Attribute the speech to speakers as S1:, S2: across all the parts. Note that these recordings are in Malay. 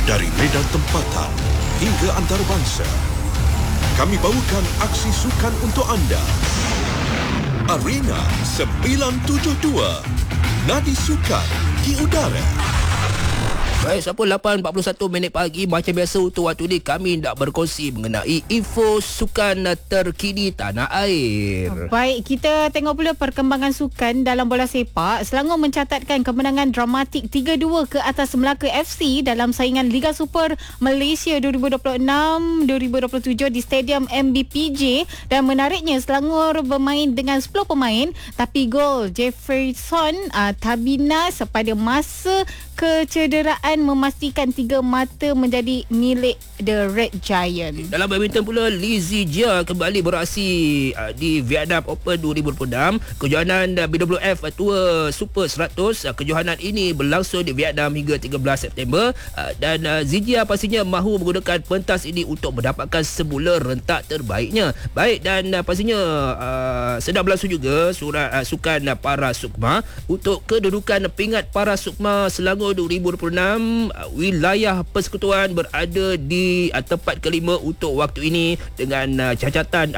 S1: Dari medan tempatan hingga antarabangsa, kami bawakan aksi sukan untuk anda. Arena 972, nadi sukan di udara.
S2: Baik, sampai 8.41 pagi. Macam biasa untuk waktu ini kami nak berkongsi mengenai info sukan terkini tanah air.
S3: Baik, kita tengok pula perkembangan sukan dalam bola sepak. Selangor mencatatkan kemenangan dramatik 3-2 ke atas Melaka FC dalam saingan Liga Super Malaysia 2026-2027 di Stadium MBPJ. Dan menariknya, Selangor bermain dengan 10 pemain, tapi gol Jefferson Tabinas pada masa kecederaan memastikan 3 mata menjadi milik The Red Giant.
S2: Dalam badminton pula, Li Zijia kembali beraksi di Vietnam Open 2026. Kejohanan BWF Tour Super 100. Kejohanan ini berlangsung di Vietnam hingga 13 September dan Zijia pastinya mahu menggunakan pentas ini untuk mendapatkan semula rentak terbaiknya. Baik, dan pastinya sedang berlangsung juga sukan para sukma untuk kedudukan pingat para sukma Selangor 2026. Wilayah persekutuan berada di tempat kelima untuk waktu ini dengan catatan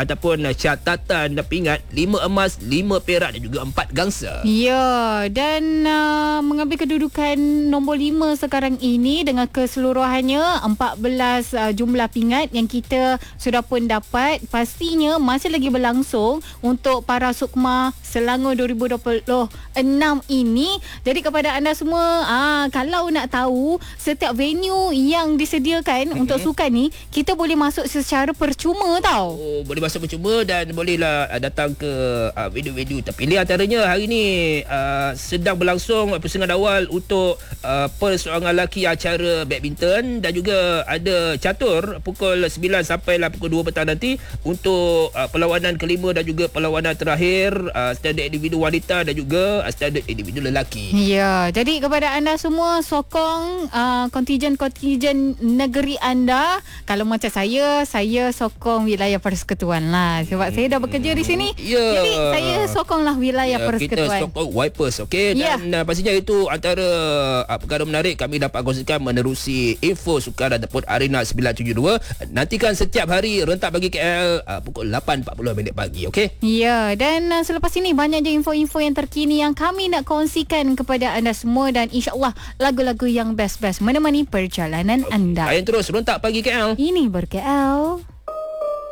S2: pingat 5 emas, 5 perak dan juga 4 gangsa.
S3: Ya, dan mengambil kedudukan nombor 5 sekarang ini dengan keseluruhannya 14 jumlah pingat yang kita sudah pun dapat. Pastinya masih lagi berlangsung untuk para sukma Selangor 2026 ini. Jadi kepada anda semua, kalau nak tahu setiap venue yang disediakan untuk sukan ni, kita boleh masuk secara percuma tau.
S2: Oh, boleh masuk percuma dan bolehlah datang ke venue-venue terpilih. Antaranya hari ni sedang berlangsung persidangan awal untuk perseorangan lelaki acara badminton dan juga ada catur pukul 9 sampailah pukul 2 petang nanti untuk perlawanan kelima dan juga perlawanan terakhir standard individu wanita dan juga standard individu lelaki.
S3: Ya, jadi kepada anda semua, sokong kontijen-kontijen negeri anda. Kalau macam saya sokong wilayah persekutuan lah. Sebab saya dah bekerja di sini.
S2: Ya.
S3: Jadi saya sokonglah wilayah persekutuan.
S2: Kita sokong Wipers, okey. Dan pastinya itu antara perkara menarik kami dapat kongsikan menerusi info sukan ataupun Arena 972. Nantikan setiap hari rentak bagi KL pukul 8.40 pagi, okey?
S3: Ya, dan selepas ini banyak je info-info yang terkini yang kami nak kongsikan kepada anda semua, dan insya-Allah lagu-lagu yang best-best menemani perjalanan anda.
S2: Ayun terus rentak pagi KL.
S3: Ini ber-KL.